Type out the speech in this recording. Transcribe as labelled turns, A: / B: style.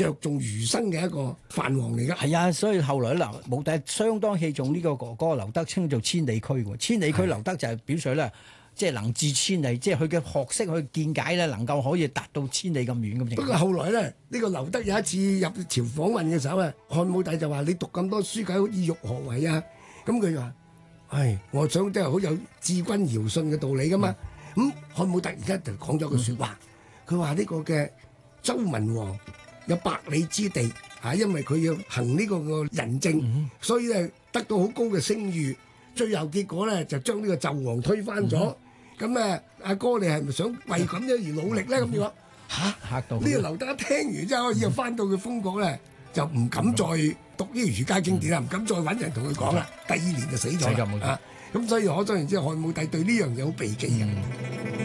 A: 着重餘生嘅一個藩王嚟㗎。
B: 係啊，所以後來嗱，武帝相當器重呢個哥哥劉德，稱做千里駒喎。千里駒劉德就係表示咧，即係能至千里，即係佢嘅學識、佢見解咧，能夠可以達到千里咁遠咁。
A: 不過後來咧，呢個劉德有一次入朝訪問嘅時候啊，漢武帝就話：你讀咁多書，梗係以欲何為啊？咁佢就話：唉，我想真係好有治君堯舜嘅道理噶嘛。咁漢武帝而家就講咗句説話，佢話呢個嘅周文王有百里之地嚇，因為佢要行呢個仁政，所以咧得到好高嘅聲譽。最後結果咧就將呢個紂王推翻咗。咁阿哥你係咪想為咁樣而努力咧？咁樣講
B: 嚇到
A: 呢個劉德一聽完之後，以後翻到佢封國咧，就唔敢再讀呢個儒家經典啦，唔敢再揾人同佢講啦。第2年就死咗啦。咁所以可想而知，漢武帝對呢樣嘢好避忌嘅。